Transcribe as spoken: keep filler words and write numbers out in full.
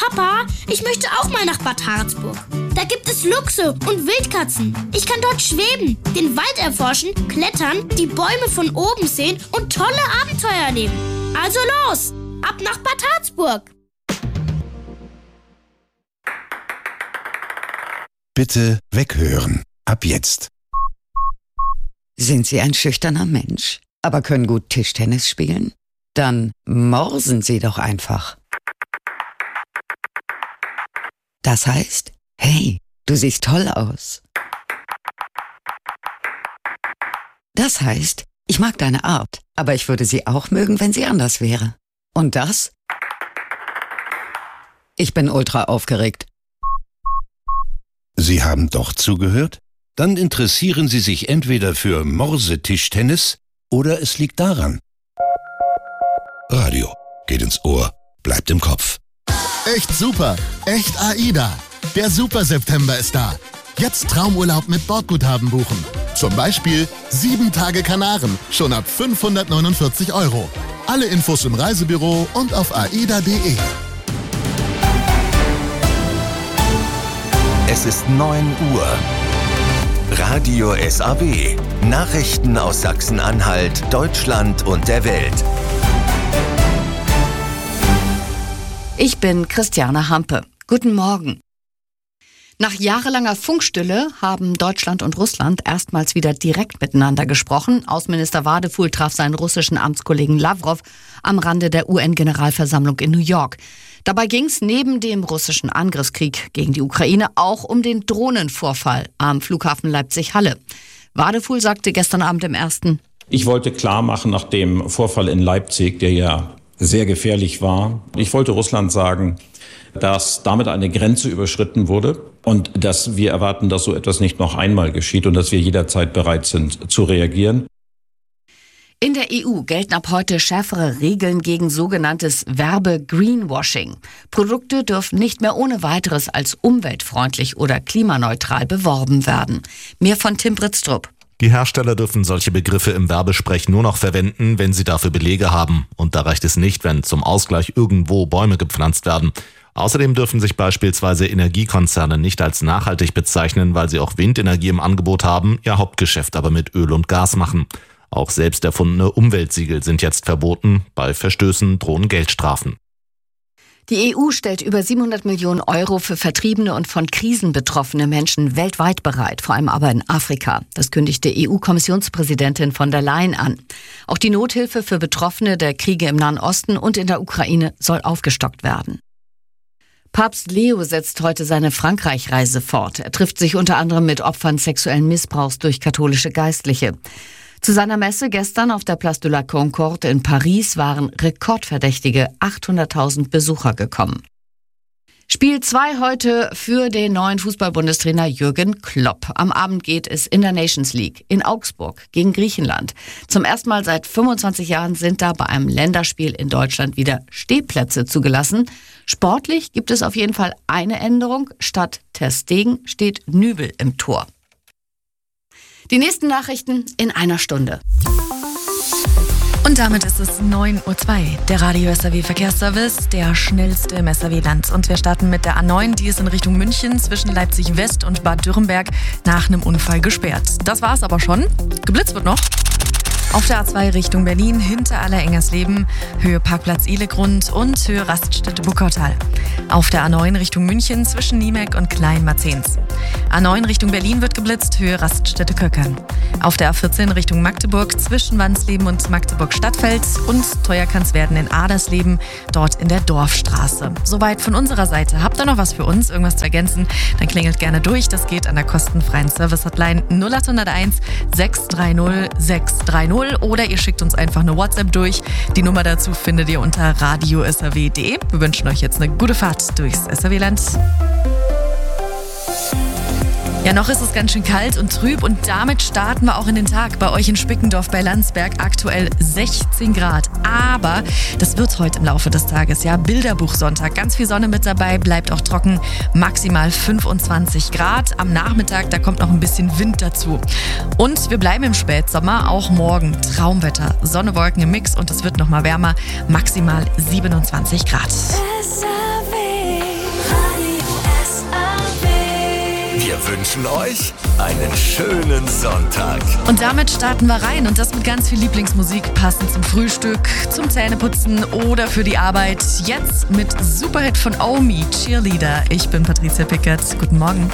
Papa, ich möchte auch mal nach Bad Harzburg. Da gibt es Luchse und Wildkatzen. Ich kann dort schweben, den Wald erforschen, klettern, die Bäume von oben sehen und tolle Abenteuer erleben. Also los, ab nach Bad Harzburg. Bitte weghören. Ab jetzt. Sind Sie ein schüchterner Mensch, aber können gut Tischtennis spielen? Dann morsen Sie doch einfach. Das heißt, hey, du siehst toll aus. Das heißt, ich mag deine Art, aber ich würde sie auch mögen, wenn sie anders wäre. Und das? Ich bin ultra aufgeregt. Sie haben doch zugehört? Dann interessieren Sie sich entweder für Morsetischtennis oder es liegt daran. Radio geht ins Ohr, bleibt im Kopf. Echt super, echt AIDA. Der Super September ist da. Jetzt Traumurlaub mit Bordguthaben buchen. Zum Beispiel sieben Tage Kanaren, schon ab fünfhundertneunundvierzig Euro. Alle Infos im Reisebüro und auf aida punkt de. Es ist neun Uhr. Radio S A W. Nachrichten aus Sachsen-Anhalt, Deutschland und der Welt. Ich bin Christiane Hampe. Guten Morgen. Nach jahrelanger Funkstille haben Deutschland und Russland erstmals wieder direkt miteinander gesprochen. Außenminister Wadephul traf seinen russischen Amtskollegen Lawrow am Rande der U N-Generalversammlung in New York. Dabei ging es neben dem russischen Angriffskrieg gegen die Ukraine auch um den Drohnenvorfall am Flughafen Leipzig-Halle. Wadephul sagte gestern Abend im Ersten: Ich wollte klar machen, nach dem Vorfall in Leipzig, der ja sehr gefährlich war, ich wollte Russland sagen, dass damit eine Grenze überschritten wurde und dass wir erwarten, dass so etwas nicht noch einmal geschieht und dass wir jederzeit bereit sind zu reagieren. In der E U gelten ab heute schärfere Regeln gegen sogenanntes Werbe-Greenwashing. Produkte dürfen nicht mehr ohne weiteres als umweltfreundlich oder klimaneutral beworben werden. Mehr von Tim Britztrup. Die Hersteller dürfen solche Begriffe im Werbesprech nur noch verwenden, wenn sie dafür Belege haben. Und da reicht es nicht, wenn zum Ausgleich irgendwo Bäume gepflanzt werden. Außerdem dürfen sich beispielsweise Energiekonzerne nicht als nachhaltig bezeichnen, weil sie auch Windenergie im Angebot haben, ihr Hauptgeschäft aber mit Öl und Gas machen. Auch selbst erfundene Umweltsiegel sind jetzt verboten. Bei Verstößen drohen Geldstrafen. Die E U stellt über siebenhundert Millionen Euro für vertriebene und von Krisen betroffene Menschen weltweit bereit, vor allem aber in Afrika. Das kündigte E U-Kommissionspräsidentin von der Leyen an. Auch die Nothilfe für Betroffene der Kriege im Nahen Osten und in der Ukraine soll aufgestockt werden. Papst Leo setzt heute seine Frankreich-Reise fort. Er trifft sich unter anderem mit Opfern sexuellen Missbrauchs durch katholische Geistliche. Zu seiner Messe gestern auf der Place de la Concorde in Paris waren rekordverdächtige achthunderttausend Besucher gekommen. Spiel zwei heute für den neuen Fußball-Bundestrainer Jürgen Klopp. Am Abend geht es in der Nations League in Augsburg gegen Griechenland. Zum ersten Mal seit fünfundzwanzig Jahren sind da bei einem Länderspiel in Deutschland wieder Stehplätze zugelassen. Sportlich gibt es auf jeden Fall eine Änderung. Statt Ter Stegen steht Nübel im Tor. Die nächsten Nachrichten in einer Stunde. Und damit ist es neun Uhr zwei, der Radio S A W Verkehrsservice, der schnellste im S A W-Land. Und wir starten mit der A neun, die ist in Richtung München zwischen Leipzig West und Bad Dürrenberg nach einem Unfall gesperrt. Das war's aber schon. Geblitzt wird noch. Auf der A zwei Richtung Berlin, hinter Aller-Engersleben, Höhe Parkplatz Ihlegrund und Höhe Raststätte Buckautal. Auf der A neun Richtung München zwischen Niemek und Kleinmarzens. A neun Richtung Berlin wird geblitzt, Höhe Raststätte Köckern. Auf der A vierzehn Richtung Magdeburg zwischen Wansleben und Magdeburg-Stadtfeld und teuer kann's werden in Adersleben, dort in der Dorfstraße. Soweit von unserer Seite. Habt ihr noch was für uns, irgendwas zu ergänzen? Dann klingelt gerne durch. Das geht an der kostenfreien Service-Hotline null acht null eins sechs drei null sechs drei null oder ihr schickt uns einfach eine WhatsApp durch. Die Nummer dazu findet ihr unter radio s a w punkt de. Wir wünschen euch jetzt eine gute Fahrt durchs S A W-Land. Ja, noch ist es ganz schön kalt und trüb und damit starten wir auch in den Tag. Bei euch in Spickendorf bei Landsberg aktuell sechzehn Grad. Aber das wird heute im Laufe des Tages, ja, Bilderbuchsonntag. Ganz viel Sonne mit dabei, bleibt auch trocken, maximal fünfundzwanzig Grad. Am Nachmittag, da kommt noch ein bisschen Wind dazu. Und wir bleiben im Spätsommer, auch morgen Traumwetter. Sonne, Wolken im Mix und es wird noch mal wärmer, maximal siebenundzwanzig Grad. S A W Wir wünschen euch einen schönen Sonntag. Und damit starten wir rein und das mit ganz viel Lieblingsmusik, passend zum Frühstück, zum Zähneputzen oder für die Arbeit. Jetzt mit Superhit von Omi, Cheerleader. Ich bin Patricia Pickert. Guten Morgen.